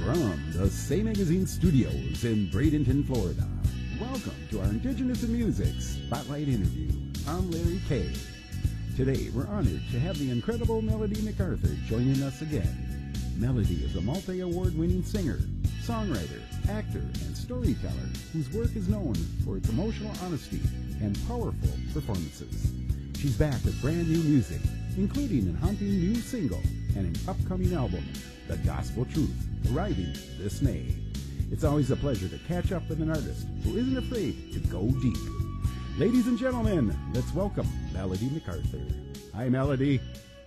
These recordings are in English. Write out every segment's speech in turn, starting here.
From the Say Magazine studios in Bradenton, Florida, welcome to our Indigenous in Music Spotlight interview. I'm Larry Kay. Today, we're honored to have the incredible Melody MacArthur joining us again. Melody is a multi-award-winning singer, songwriter, actor, and storyteller whose work is known for its emotional honesty and powerful performances. She's back with brand new music, including a haunting new single and an upcoming album, The Gospel Truth, arriving this May. It's always a pleasure to catch up with an artist who isn't afraid to go deep. Ladies and gentlemen, let's welcome Melody MacArthur. Hi, Melody.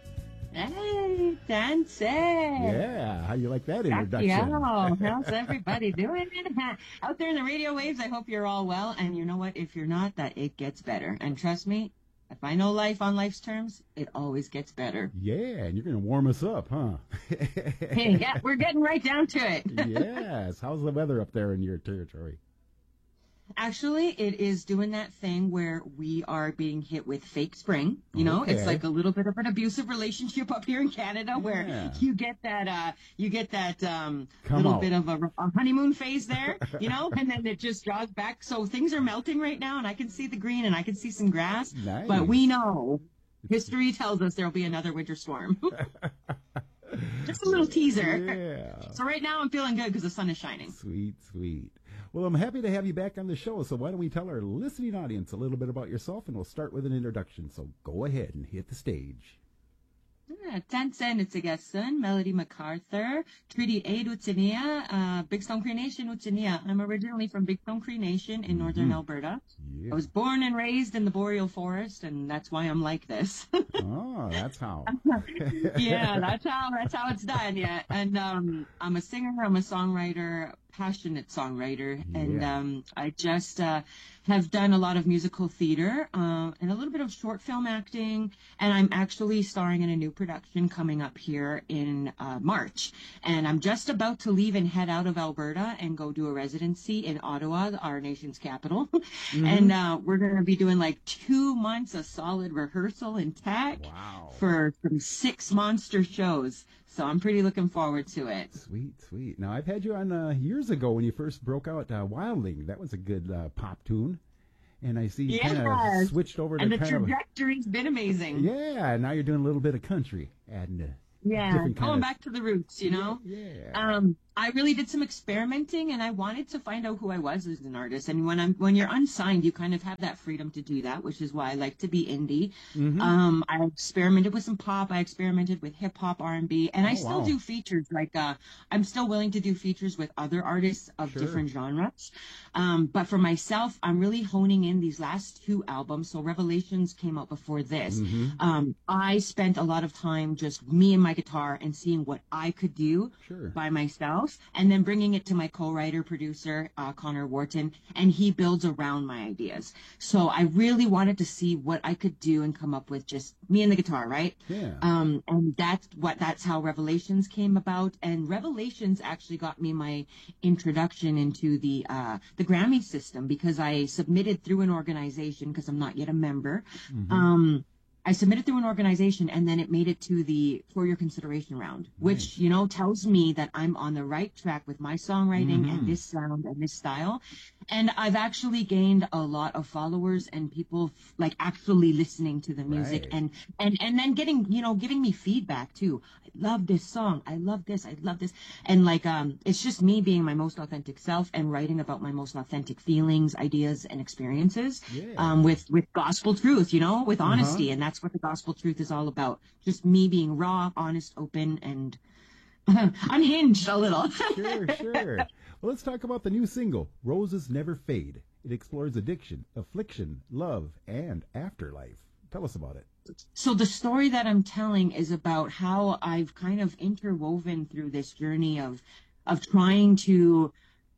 Hey, Dance. Yeah, how you like that introduction? Yeah, how's everybody doing out there in the radio waves? I hope you're all well. And you know what? If you're not, that it gets better. And trust me, if I know life on life's terms, it always gets better. Yeah, and you're going to warm us up, huh? Hey, yeah, we're getting right down to it. Yes. How's the weather up there in your territory? Actually, it is doing that thing where we are being hit with fake spring. You know, Okay. It's like a little bit of an abusive relationship up here in Canada where you get that little bit of a honeymoon phase there, you know, and then it just jogs back. So things are melting right now, and I can see the green and I can see some grass. Nice. But we know history tells us there'll be another winter storm. Just a little teaser. Yeah. So right now I'm feeling good because the sun is shining. Sweet, sweet. Well, I'm happy to have you back on the show, so why don't we tell our listening audience a little bit about yourself, and we'll start with an introduction. So go ahead and hit the stage. Tansen Utsigasun, Melody MacArthur, Treaty Aid Utsinia, Big Stone Cree Nation Utsinia. I'm originally from Big Stone Cree Nation in northern Alberta. Yeah. I was born and raised in the boreal forest, and that's why I'm like this. Oh, that's how. Yeah, that's how it's done. Yeah, and I'm a singer, I'm a songwriter, passionate songwriter, and I just have done a lot of musical theater and a little bit of short film acting, and I'm actually starring in a new production coming up here in March, and I'm just about to leave and head out of Alberta and go do a residency in Ottawa, our nation's capital, and we're going to be doing like 2 months of solid rehearsal and tech for some 6 monster shows. So I'm pretty looking forward to it. Sweet, sweet. Now, I've had you on years ago when you first broke out Wildling. That was a good pop tune. And I see you kind of switched over to and the trajectory's been amazing. Yeah, now you're doing a little bit of country. And going back to the roots, you know? Yeah. I really did some experimenting, and I wanted to find out who I was as an artist. And when you're unsigned, you kind of have that freedom to do that, which is why I like to be indie. I experimented with some pop. I experimented with hip hop, R&B, and I still do features. Like I'm still willing to do features with other artists of different genres. But for myself, I'm really honing in these last 2 albums. So Revelations came out before this. I spent a lot of time just me and my guitar and seeing what I could do by myself. And then bringing it to my co-writer, producer, Connor Wharton, and he builds around my ideas. So I really wanted to see what I could do and come up with just me and the guitar, right? Yeah. And that's how Revelations came about. And Revelations actually got me my introduction into the Grammy system because I submitted through an organization because I'm not yet a member. I submitted through an organization, and then it made it to the For Your Consideration round, which, you know, tells me that I'm on the right track with my songwriting and this sound and this style. And I've actually gained a lot of followers and people like actually listening to the music and then giving me feedback too. I love this song. I love this. I love this. And like, it's just me being my most authentic self and writing about my most authentic feelings, ideas, and experiences, with gospel truth, you know, with honesty. And that's what the gospel truth is all about. Just me being raw, honest, open, and unhinged a little. Sure. Well, let's talk about the new single, Roses Never Fade. It explores addiction, affliction, love, and afterlife. Tell us about it. So the story that I'm telling is about how I've kind of interwoven through this journey of trying to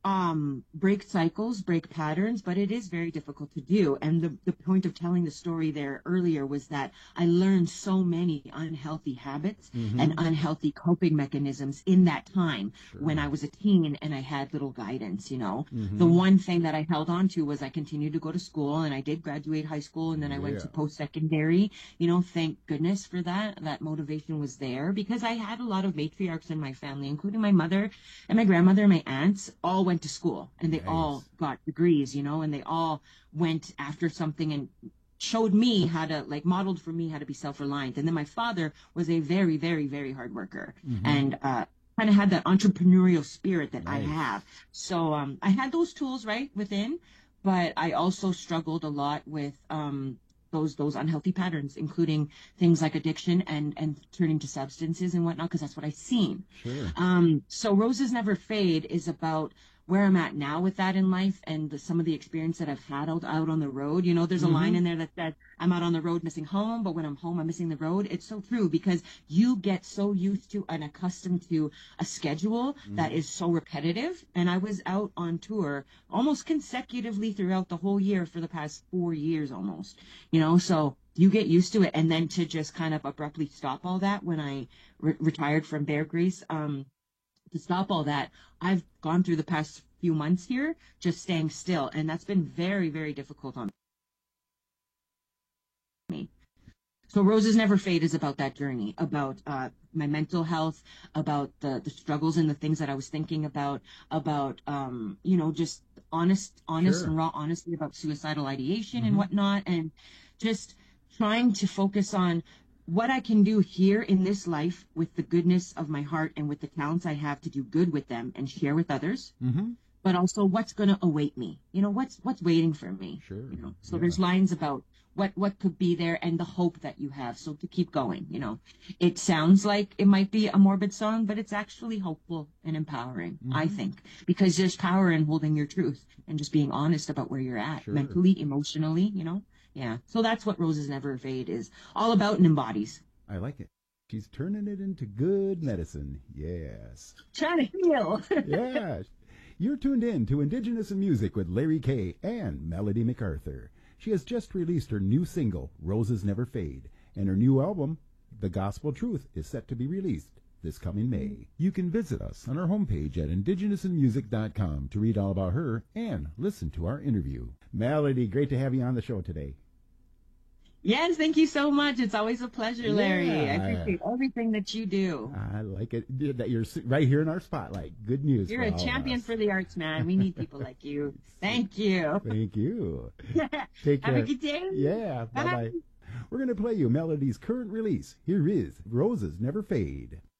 break cycles, break patterns, but it is very difficult to do. And the point of telling the story there earlier was that I learned so many unhealthy habits and unhealthy coping mechanisms in that time when I was a teen and I had little guidance, you know. The one thing that I held on to was I continued to go to school, and I did graduate high school, and then I went to post-secondary. You know, thank goodness for that. That motivation was there because I had a lot of matriarchs in my family, including my mother and my grandmother and my aunts, all went to school, and they all got degrees, you know, and they all went after something and showed me how to, like, modeled for me how to be self-reliant. And then my father was a very, very, very hard worker, and kind of had that entrepreneurial spirit that I have. So I had those tools right within, but I also struggled a lot with those unhealthy patterns, including things like addiction and turning to substances and whatnot, because that's what I've seen. So Roses Never Fade is about where I'm at now with that in life, and some of the experience that I've had out on the road. You know, there's a line in there that said, I'm out on the road missing home, but when I'm home, I'm missing the road. It's so true, because you get so used to and accustomed to a schedule that is so repetitive. And I was out on tour almost consecutively throughout the whole year for the past 4 years almost, you know, so you get used to it. And then to just kind of abruptly stop all that when I retired from Bear Grease, to stop all that, I've gone through the past few months here just staying still, and that's been very, very difficult on me. So Roses Never Fade is about that journey, about my mental health, about the struggles and the things that I was thinking about, you know, just honest and raw honesty about suicidal ideation and whatnot, and just trying to focus on what I can do here in this life with the goodness of my heart and with the talents I have to do good with them and share with others. But also what's going to await me, you know, what's waiting for me. You know, so there's lines about what could be there and the hope that you have. So to keep going, you know, it sounds like it might be a morbid song, but it's actually hopeful and empowering, I think, because there's power in holding your truth and just being honest about where you're at mentally, emotionally, you know. Yeah. So that's what Roses Never Fade is all about and embodies. I like it. She's turning it into good medicine. Yes. Trying to heal. Yeah. You're tuned in to Indigenous in Music with Larry Kay and Melody MacArthur. She has just released her new single, Roses Never Fade, and her new album, The Gospel Truth, is set to be released this coming May. You can visit us on our homepage at indigenousinmusic.com to read all about her and listen to our interview. Melody, great to have you on the show today. Yes, thank you so much. It's always a pleasure, Larry. I appreciate everything that you do. I like it that you're right here in our spotlight. Good news. You're a champion for the arts, man. We need people like you. Thank you. Thank you. Take care. Have a good day. Yeah. Bye-bye. We're going to play you Melody's current release. Here is Roses Never Fade.